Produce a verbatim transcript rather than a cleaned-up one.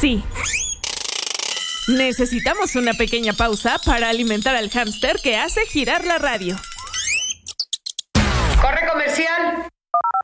Sí. Necesitamos una pequeña pausa para alimentar al hámster que hace girar la radio.